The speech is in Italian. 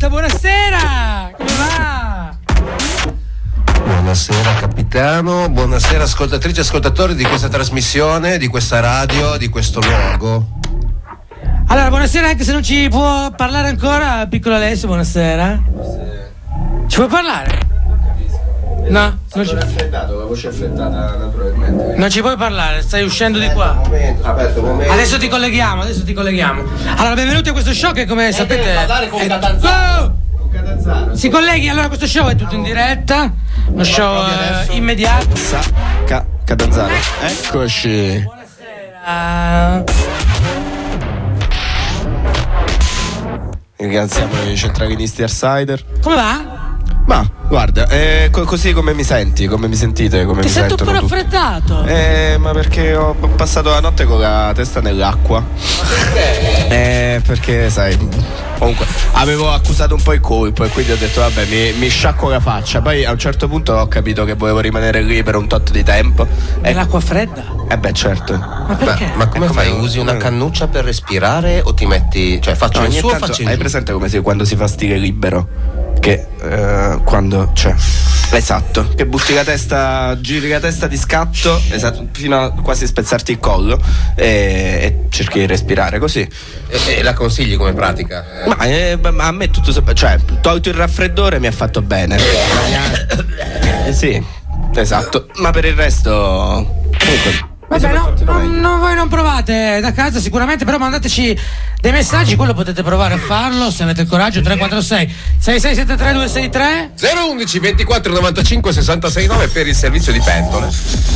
diretta, buonasera! Come va? Buonasera capitano, buonasera ascoltatrici e ascoltatori di questa trasmissione, di questa radio, di questo luogo. Allora, buonasera, anche se non ci può parlare ancora, piccolo Alessio, buonasera. Ci puoi parlare? No, non ci... raffreddato, la voce affrettata naturalmente. Non ci puoi parlare, stai uscendo di qua. Momento. Adesso ti colleghiamo. Allora, benvenuti a questo show che, come sapete, parlare con Catanzaro. Si colleghi, allora questo show è tutto in diretta, uno show immediato. Catanzaro, eccoci. Buonasera. Ringraziamo i centravinisti Arsider. Come va? Ma guarda, così come mi senti, come mi sentite, come Ti mi sento un po' sentono tutti. raffreddato. Ma perché ho passato la notte con la testa nell'acqua. Perché sai, comunque avevo accusato un po' il colpo e quindi ho detto vabbè mi sciacquo la faccia. Poi a un certo punto ho capito che volevo rimanere lì per un tot di tempo. E l'acqua fredda? Beh certo. Ma perché? Ma come fai? Usi una cannuccia per respirare o ti metti, cioè faccio in su o faccio in hai giù? presente come si quando si fa stile libero? Che quando c'è esatto, che butti la testa, giri la testa di scatto, esatto, fino a quasi spezzarti il collo e cerchi di respirare così. E la consigli come pratica? Ma a me tutto cioè tolto il raffreddore mi ha fatto bene. Sì, esatto, ma per il resto comunque Vabbè, voi non provate da casa sicuramente, però mandateci dei messaggi, quello potete provare a farlo se avete il coraggio. 346 6673 263 011 24 95 66 9 per il servizio di pentole.